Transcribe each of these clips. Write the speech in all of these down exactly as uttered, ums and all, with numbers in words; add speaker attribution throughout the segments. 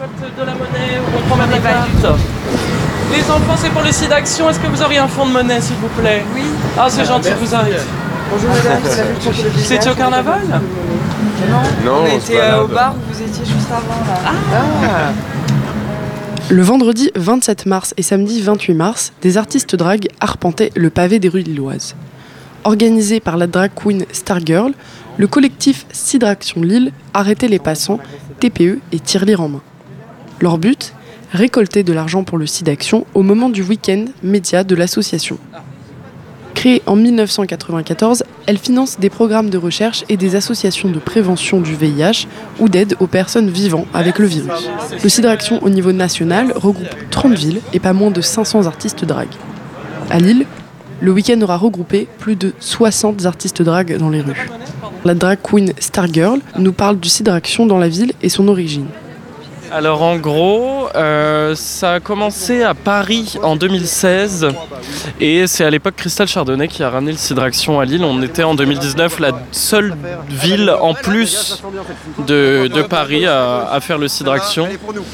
Speaker 1: récolte de la monnaie, on prend même la carte. Les enfants, c'est pour le site d'action. Est-ce que vous auriez un fonds de monnaie, s'il vous plaît?
Speaker 2: Oui.
Speaker 1: Ah, c'est gentil de vous arrêter.
Speaker 2: Bonjour madame, c'est la juste pour le
Speaker 1: Vous étiez au carnaval?
Speaker 2: Non,
Speaker 3: Non,
Speaker 2: on
Speaker 3: c'est
Speaker 2: était
Speaker 3: pas
Speaker 2: euh,
Speaker 3: grave.
Speaker 2: au bar où vous étiez juste avant là.
Speaker 1: Ah.
Speaker 4: Le vendredi vingt-sept mars et samedi vingt-huit mars, des artistes drag arpentaient le pavé des rues lilloises. Organisé par la drag queen Stargirl, le collectif Sidraction Lille arrêtait les passants, T P E et tirelire en main. Leur but ? Récolter de l'argent pour le SIDAction au moment du week-end média de l'association. Créée en mille neuf cent quatre-vingt-quatorze, elle finance des programmes de recherche et des associations de prévention du V I H ou d'aide aux personnes vivant avec le virus. Le SIDAction au niveau national regroupe trente villes et pas moins de cinq cents artistes drag. À Lille, le week-end aura regroupé plus de soixante artistes drag dans les rues. La drag queen Stargirl nous parle du SIDAction dans la ville et son origine.
Speaker 1: Alors en gros, euh, ça a commencé à Paris en deux mille seize et c'est à l'époque Christelle Chardonnay qui a ramené le SIDAction à Lille. On était en deux mille dix-neuf la seule ville en plus de, de Paris à, à faire le SIDAction.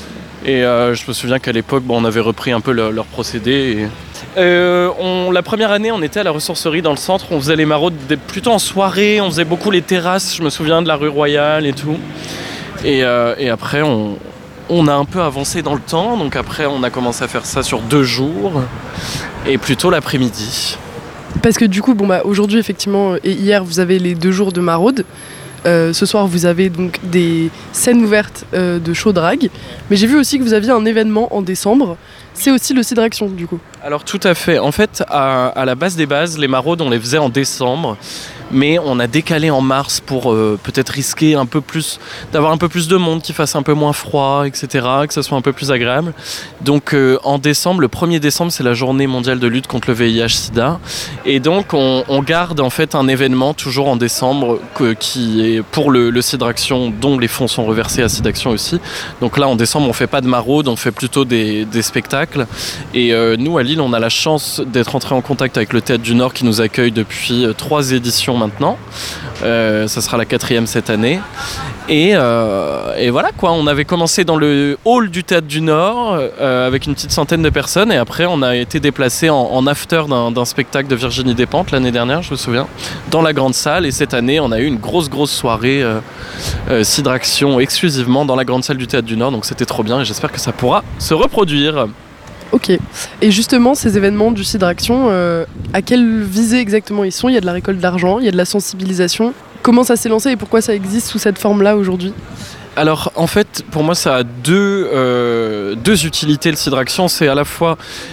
Speaker 1: Et euh, je me souviens qu'à l'époque, bon, on avait repris un peu le, leur procédé. Et... Euh, on, la première année, on était à la ressourcerie dans le centre, on faisait les maraudes des, plutôt en soirée, on faisait beaucoup les terrasses, je me souviens de la rue Royale et tout. Et, euh, et après, on... On a un peu avancé dans le temps, donc après on a commencé à faire ça sur deux jours et plutôt l'après-midi.
Speaker 4: Parce que du coup, bon bah aujourd'hui effectivement et hier vous avez les deux jours de maraude. Euh, ce soir vous avez donc des scènes ouvertes euh, de show drag. Mais j'ai vu aussi que vous aviez un événement en décembre. C'est aussi le SIDAction du coup.
Speaker 1: Alors tout à fait. En fait, à, à la base des bases, les maraudes on les faisait en décembre. Mais on a décalé en mars pour euh, peut-être risquer un peu plus, d'avoir un peu plus de monde, qu'il fasse un peu moins froid, et cetera, que ça soit un peu plus agréable. Donc euh, en décembre, le premier décembre, c'est la journée mondiale de lutte contre le V I H sida. Et donc on, on garde en fait un événement toujours en décembre que, qui est pour le, le SIDAction, dont les fonds sont reversés à SIDAction aussi. Donc là en décembre, on fait pas de maraude, on fait plutôt des, des spectacles. Et euh, nous à Lille, on a la chance d'être entré en contact avec le Théâtre du Nord qui nous accueille depuis euh, trois éditions maintenant. Euh, ça sera la quatrième cette année. Et, euh, et voilà quoi, on avait commencé dans le hall du Théâtre du Nord euh, avec une petite centaine de personnes et après on a été déplacé en, en after d'un, d'un spectacle de Virginie Despentes l'année dernière, je me souviens, dans la grande salle. Et cette année on a eu une grosse grosse soirée euh, euh, SIDAction exclusivement dans la grande salle du Théâtre du Nord, donc c'était trop bien et j'espère que ça pourra se reproduire.
Speaker 4: Ok. Et justement, ces événements du SIDAction, euh, à quelle visée exactement ils sont ? Il y a de la récolte d'argent, il y a de la sensibilisation. Comment ça s'est lancé et pourquoi ça existe sous cette forme-là aujourd'hui ?
Speaker 1: Alors en fait, pour moi ça a deux, euh, deux utilités le SIDAction. C'est à la fois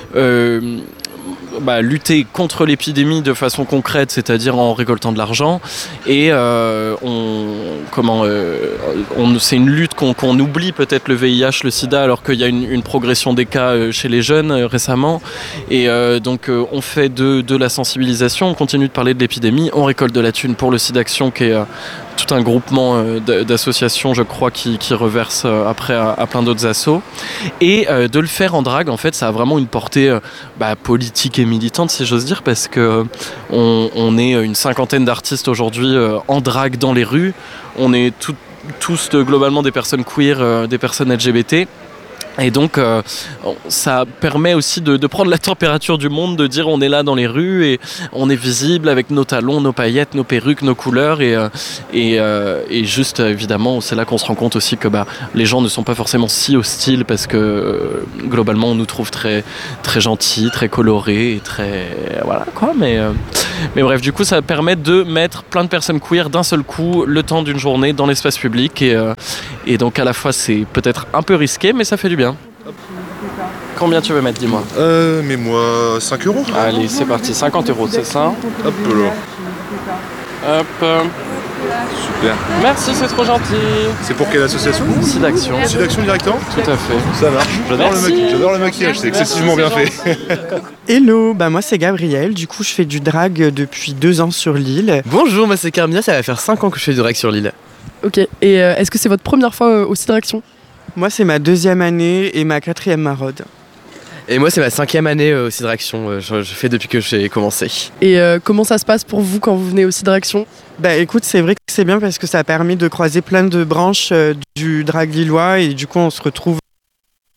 Speaker 1: euh, bah, lutter contre l'épidémie de façon concrète, c'est-à-dire en récoltant de l'argent. Et euh, on, comment, euh, on, c'est une lutte qu'on, qu'on oublie peut-être le V I H, le sida, alors qu'il y a une, une progression des cas chez les jeunes euh, récemment. Et euh, donc euh, on fait de, de la sensibilisation, on continue de parler de l'épidémie, on récolte de la thune pour le SIDAction qui est euh, tout un groupement euh, d'associations, je crois, qui, qui reverse euh, après à, à plein d'autres assos. Et euh, de le faire en drague, en fait, ça a vraiment une portée euh, bah, politique et militante, si j'ose dire, parce que euh, on, on est une cinquantaine d'artistes aujourd'hui euh, en drague dans les rues. On est tout, tous de, globalement des personnes queer, euh, des personnes L G B T. Et donc euh, ça permet aussi de, de prendre la température du monde, de dire on est là dans les rues et on est visible avec nos talons, nos paillettes, nos perruques, nos couleurs et, euh, et, euh, et juste évidemment c'est là qu'on se rend compte aussi que bah, les gens ne sont pas forcément si hostiles parce que euh, globalement on nous trouve très, très gentils, très colorés et très voilà quoi mais, euh, mais bref du coup ça permet de mettre plein de personnes queer d'un seul coup le temps d'une journée dans l'espace public et, euh, et donc à la fois c'est peut-être un peu risqué mais ça fait du bien. Combien tu veux mettre, dis-moi?
Speaker 3: Euh, mais moi, cinq euros.
Speaker 1: Allez, c'est parti, cinquante euros, c'est ça?
Speaker 3: Hop là.
Speaker 1: Hop.
Speaker 3: Super.
Speaker 1: Merci, c'est trop gentil.
Speaker 3: C'est pour quelle association?
Speaker 1: SIDAction.
Speaker 3: SIDAction directement?
Speaker 1: Tout à fait.
Speaker 3: Ça marche. J'adore le, maqui- j'adore le maquillage, c'est excessivement bien fait.
Speaker 5: Hello, bah moi c'est Gabriel, du coup je fais du drag depuis deux ans sur Lille.
Speaker 6: Bonjour, moi c'est Carmia, ça va faire cinq ans que je fais du drag sur Lille.
Speaker 4: Ok. Et euh, est-ce que c'est votre première fois euh, au SIDAction ?
Speaker 5: Moi c'est ma deuxième année et ma quatrième maraude.
Speaker 6: Et moi c'est ma cinquième année euh, au SIDAction, euh, je, je fais depuis que j'ai commencé.
Speaker 4: Et euh, comment ça se passe pour vous quand vous venez au SIDAction ?
Speaker 5: Bah écoute, c'est vrai que c'est bien parce que ça a permis de croiser plein de branches euh, du drag lillois et du coup on se retrouve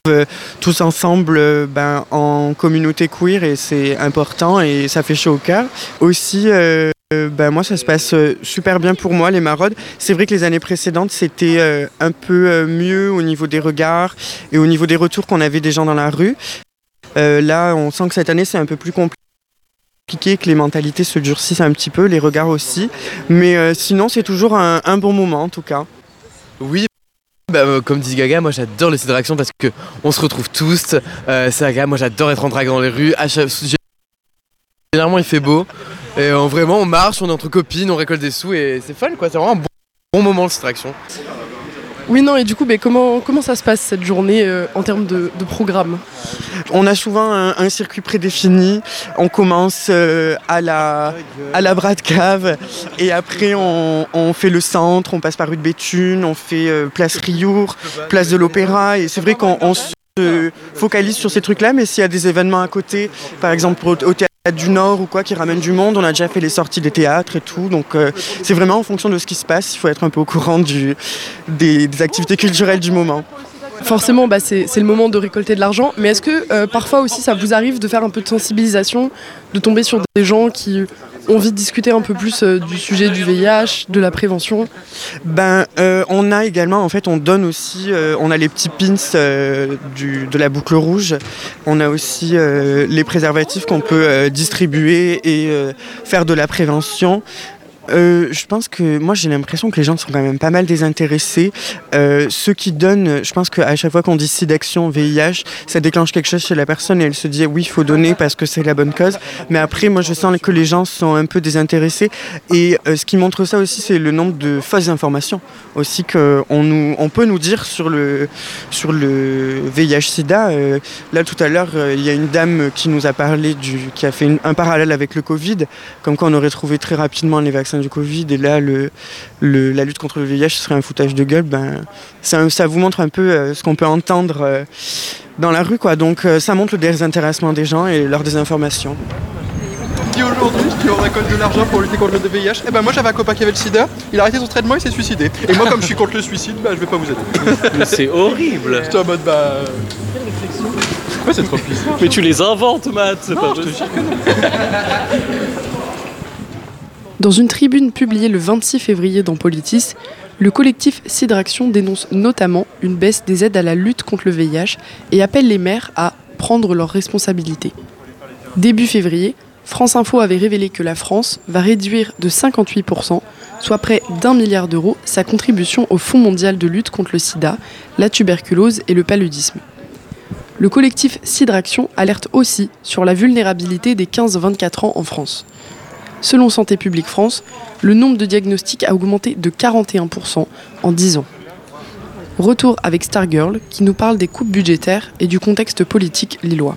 Speaker 5: euh, tous ensemble euh, ben, en communauté queer et c'est important et ça fait chaud au cœur. Aussi, euh, euh, ben, moi ça se passe euh, super bien pour moi les maraudes. C'est vrai que les années précédentes c'était euh, un peu euh, mieux au niveau des regards et au niveau des retours qu'on avait des gens dans la rue. Euh, là on sent que cette année c'est un peu plus compliqué, que les mentalités se durcissent un petit peu, les regards aussi. Mais euh, sinon c'est toujours un, un bon moment en tout cas.
Speaker 6: Oui, bah, euh, comme dit Gaga, moi j'adore les Sidraction parce que on se retrouve tous. Euh, c'est agréable, moi j'adore être en drague dans les rues. À chaque... Généralement il fait beau. Et euh, vraiment on marche, on est entre copines, on récolte des sous et c'est fun quoi. C'est vraiment un bon, bon moment le Sidraction.
Speaker 4: Oui, non, et du coup, mais comment, comment ça se passe cette journée euh, en termes de, de programme ?
Speaker 5: On a souvent un, un circuit prédéfini. On commence euh, à la, à la bras de cave et après on, on fait le centre, on passe par rue de Béthune, on fait euh, place Riour, place de l'Opéra. Et c'est vrai qu'on on se focalise sur ces trucs-là, mais s'il y a des événements à côté, par exemple au, au théâtre du Nord ou quoi qui ramène du monde, on a déjà fait les sorties des théâtres et tout, donc euh, c'est vraiment en fonction de ce qui se passe, il faut être un peu au courant du, des, des activités culturelles du moment.
Speaker 4: Forcément, bah, c'est, c'est le moment de récolter de l'argent, mais est-ce que euh, parfois aussi ça vous arrive de faire un peu de sensibilisation, de tomber sur des gens qui ont envie de discuter un peu plus euh, du sujet du V I H, de la prévention ?
Speaker 5: Ben, euh, on a également, en fait, on donne aussi, euh, on a les petits pins euh, du, de la boucle rouge, on a aussi euh, les préservatifs qu'on peut euh, distribuer et euh, faire de la prévention. Euh, je pense que moi j'ai l'impression que les gens sont quand même pas mal désintéressés. Euh, ceux qui donnent, je pense qu'à chaque fois qu'on dit SIDAction, V I H, ça déclenche quelque chose chez la personne et elle se dit oui, il faut donner parce que c'est la bonne cause. Mais après, moi je sens que les gens sont un peu désintéressés et euh, ce qui montre ça aussi, c'est le nombre de fausses informations aussi qu'on nous, on peut nous dire sur le, sur le V I H-Sida. Euh, là tout à l'heure, euh, il y a une dame qui nous a parlé, du, qui a fait une, un parallèle avec le Covid, comme quoi on aurait trouvé très rapidement les vaccins du Covid et là le, le, la lutte contre le V I H serait un foutage de gueule. Ben, ça, ça vous montre un peu euh, ce qu'on peut entendre euh, dans la rue quoi. Donc euh, ça montre le désintéressement des gens et leur désinformation.
Speaker 7: Qui aujourd'hui, qui on récolte de l'argent pour lutter contre le V I H, eh ben moi j'avais un copain qui avait le sida, il a arrêté son traitement, il s'est suicidé. Et moi comme je suis contre le suicide, bah je vais pas vous aider.
Speaker 1: Mais c'est horrible.
Speaker 7: J'étais en mode bah... Ouais, c'est trop puissant.
Speaker 1: Mais tu les inventes, Matt, c'est pas possible.
Speaker 4: Dans une tribune publiée le vingt-six février dans Politis, le collectif Sidraction dénonce notamment une baisse des aides à la lutte contre le V I H et appelle les maires à prendre leurs responsabilités. Début février, France Info avait révélé que la France va réduire de cinquante-huit pour cent, soit près d'un milliard d'euros, sa contribution au Fonds mondial de lutte contre le sida, la tuberculose et le paludisme. Le collectif Sidraction alerte aussi sur la vulnérabilité des quinze à vingt-quatre ans en France. Selon Santé publique France, le nombre de diagnostics a augmenté de quarante et un pour cent en dix ans. Retour avec Stargirl, qui nous parle des coupes budgétaires et du contexte politique lillois.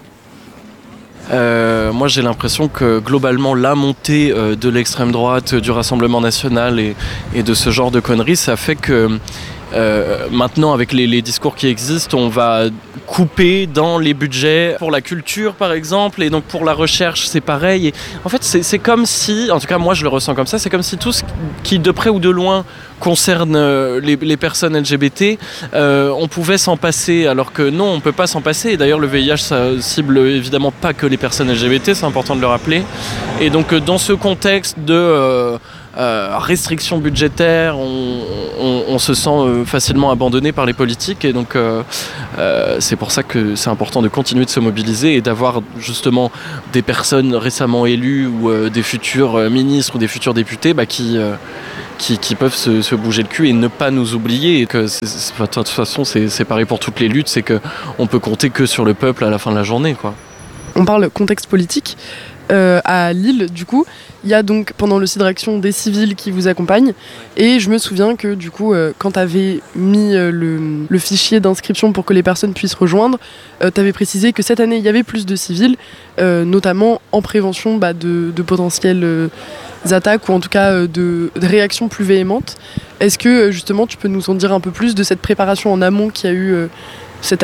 Speaker 1: Euh, moi j'ai l'impression que globalement la montée euh, de l'extrême droite, du Rassemblement national et, et de ce genre de conneries, ça fait que Euh, maintenant avec les, les discours qui existent, on va couper dans les budgets pour la culture par exemple, et donc pour la recherche c'est pareil. Et en fait c'est, c'est comme si, en tout cas moi je le ressens comme ça, c'est comme si tout ce qui de près ou de loin concerne les, les personnes L G B T, euh, on pouvait s'en passer, alors que non, on peut pas s'en passer. Et d'ailleurs le V I H ça cible évidemment pas que les personnes L G B T, c'est important de le rappeler. Et donc dans ce contexte de euh, Euh, restrictions budgétaires, on, on, on se sent euh, facilement abandonné par les politiques et donc euh, euh, c'est pour ça que c'est important de continuer de se mobiliser et d'avoir justement des personnes récemment élues ou euh, des futurs euh, ministres ou des futurs députés bah, qui, euh, qui, qui peuvent se, se bouger le cul et ne pas nous oublier. Et que c'est, c'est, de toute façon c'est, c'est pareil pour toutes les luttes, c'est qu'on peut compter que sur le peuple à la fin de la journée, quoi.
Speaker 4: On parle contexte politique. Euh, à Lille, du coup, il y a donc pendant le Sidraction des civils qui vous accompagnent. Et je me souviens que du coup, euh, quand tu avais mis euh, le, le fichier d'inscription pour que les personnes puissent rejoindre, euh, tu avais précisé que cette année, il y avait plus de civils, euh, notamment en prévention bah, de, de potentielles euh, attaques ou en tout cas euh, de, de réactions plus véhémentes. Est-ce que justement, tu peux nous en dire un peu plus de cette préparation en amont qu'il y a eu euh, cette année ?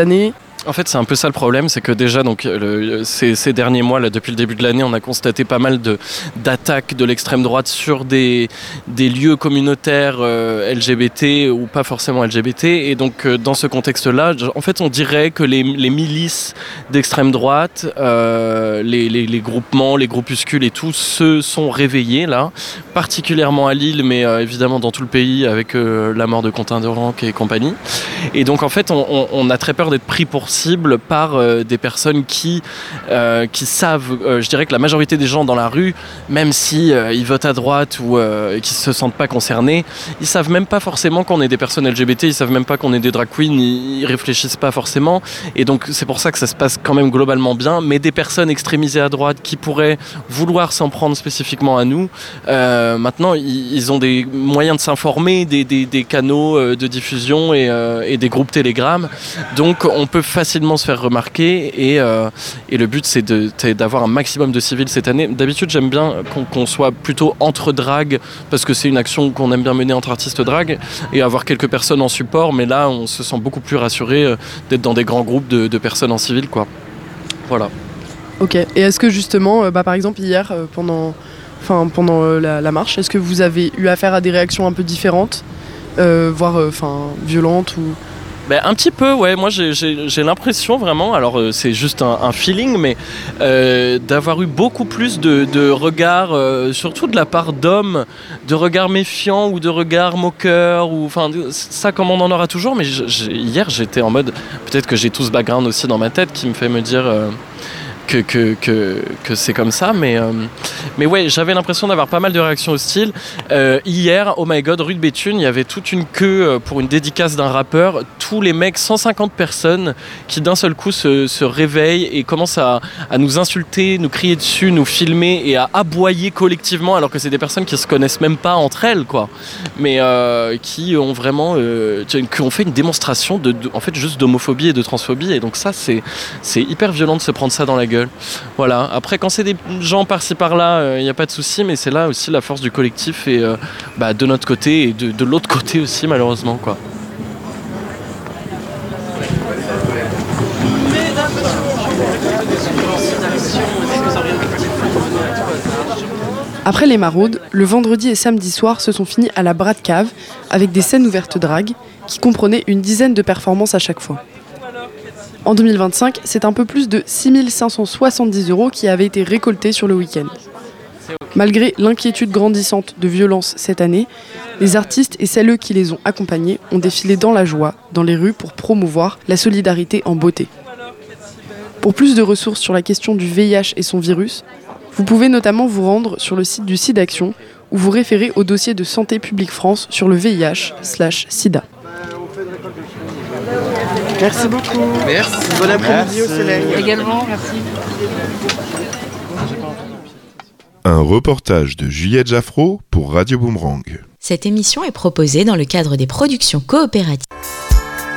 Speaker 1: En fait, c'est un peu ça le problème, c'est que déjà, donc, le, ces, ces derniers mois, là, depuis le début de l'année, on a constaté pas mal de, d'attaques de l'extrême droite sur des, des lieux communautaires euh, L G B T ou pas forcément L G B T. Et donc, euh, dans ce contexte-là, en fait, on dirait que les, les milices d'extrême droite, euh, les, les, les groupements, les groupuscules et tout, se sont réveillés, là, particulièrement à Lille, mais euh, évidemment dans tout le pays, avec euh, la mort de Quentin Durand et compagnie. Et donc, en fait, on, on, on a très peur d'être pris pour cible par euh, des personnes qui, euh, qui savent, euh, je dirais que la majorité des gens dans la rue, même si euh, ils votent à droite ou euh, qui se sentent pas concernés, ils savent même pas forcément qu'on est des personnes L G B T, ils savent même pas qu'on est des drag queens, ils, ils réfléchissent pas forcément. Et donc c'est pour ça que ça se passe quand même globalement bien. Mais des personnes extrémisées à droite qui pourraient vouloir s'en prendre spécifiquement à nous, euh, maintenant ils, ils ont des moyens de s'informer, des, des, des canaux euh, de diffusion et, euh, et des groupes Telegram. Donc on peut facilement se faire remarquer et, euh, et le but c'est, de, c'est d'avoir un maximum de civils cette année. D'habitude j'aime bien qu'on, qu'on soit plutôt entre drague parce que c'est une action qu'on aime bien mener entre artistes drague et avoir quelques personnes en support, mais là on se sent beaucoup plus rassuré euh, d'être dans des grands groupes de, de personnes en civil, quoi. Voilà.
Speaker 4: Ok, et est-ce que justement, euh, bah, par exemple hier euh, pendant, pendant euh, la, la marche, est-ce que vous avez eu affaire à des réactions un peu différentes, euh, voire euh, violentes ou...
Speaker 1: Ben, un petit peu, ouais. Moi, j'ai, j'ai, j'ai l'impression vraiment, alors euh, c'est juste un, un feeling, mais euh, d'avoir eu beaucoup plus de, de regards, euh, surtout de la part d'hommes, de regards méfiants ou de regards moqueurs, ou enfin ça comme on en aura toujours. Mais j'ai, hier, j'étais en mode, peut-être que j'ai tout ce background aussi dans ma tête qui me fait me dire. Euh, Que, que, que, que c'est comme ça, mais, euh, mais ouais, j'avais l'impression d'avoir pas mal de réactions hostiles. Euh, hier, oh my god, rue de Béthune, il y avait toute une queue pour une dédicace d'un rappeur. Tous les mecs, cent cinquante personnes, qui d'un seul coup se, se réveillent et commencent à, à nous insulter, nous crier dessus, nous filmer et à aboyer collectivement, alors que c'est des personnes qui se connaissent même pas entre elles, quoi. Mais euh, qui ont vraiment, euh, qui ont fait une démonstration de, de, en fait, juste d'homophobie et de transphobie. Et donc ça, c'est, c'est hyper violent de se prendre ça dans la gueule. Voilà. Après, quand c'est des gens par-ci par-là, il euh, n'y a pas de souci, mais c'est là aussi la force du collectif et euh, bah, de notre côté et de, de l'autre côté aussi, malheureusement, quoi.
Speaker 4: Après les maraudes, le vendredi et samedi soir se sont finis à la Brad Cave avec des scènes ouvertes drague qui comprenaient une dizaine de performances à chaque fois. En deux mille vingt-cinq, c'est un peu plus de six mille cinq cent soixante-dix euros qui avaient été récoltés sur le week-end. Malgré l'inquiétude grandissante de violence cette année, les artistes et celles qui les ont accompagnés ont défilé dans la joie, dans les rues pour promouvoir la solidarité en beauté. Pour plus de ressources sur la question du V I H et son virus, vous pouvez notamment vous rendre sur le site du SIDAction ou vous référer au dossier de Santé publique France sur le V I H slash sida.
Speaker 5: Merci beaucoup.
Speaker 6: Merci.
Speaker 5: Bon après-midi au soleil.
Speaker 2: Également, merci.
Speaker 3: Un reportage de Juliette Jaffraud pour Radio Boomerang.
Speaker 8: Cette émission est proposée dans le cadre des productions coopératives.